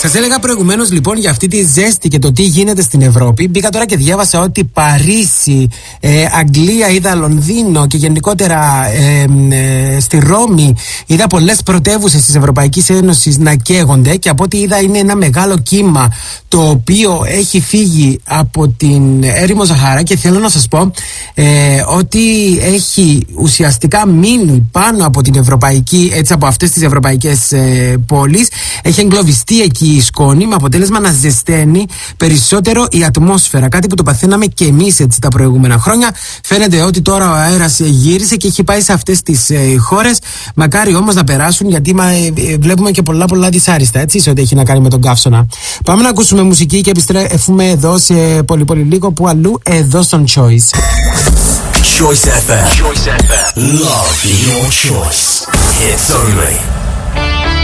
Σας έλεγα προηγουμένως λοιπόν για αυτή τη ζέστη και το τι γίνεται στην Ευρώπη. Μπήκα τώρα και διάβασα ότι Παρίσι, Αγγλία, είδα Λονδίνο και γενικότερα στη Ρώμη είδα πολλές πρωτεύουσες της Ευρωπαϊκής Ένωσης να καίγονται, και από ό,τι είδα είναι ένα μεγάλο κύμα το οποίο έχει φύγει από την έρημο Ζαχάρα, και θέλω να σας πω ότι έχει ουσιαστικά μείνει πάνω από την ευρωπαϊκή, έτσι, από αυτές τις ευρωπαϊκές πόλεις. Έχει εγκλωβιστεί εκεί η σκόνη, με αποτέλεσμα να ζεσταίνει περισσότερο η ατμόσφαιρα. Κάτι που το παθαίναμε και εμείς έτσι τα προηγούμενα χρόνια. Φαίνεται ότι τώρα ο αέρας γύρισε και έχει πάει σε αυτές τις χώρες. Μακάρι όμως να περάσουν, γιατί βλέπουμε και πολλά δυσάριστα, έτσι, σε ό,τι έχει να κάνει με τον καύσωνα. Πάμε να ακούσουμε μουσική και επιστρέφουμε εδώ σε πολύ λίγο που αλλού, εδώ στον Choice. Choice FM. Choice FM. Love your choice. Hits only.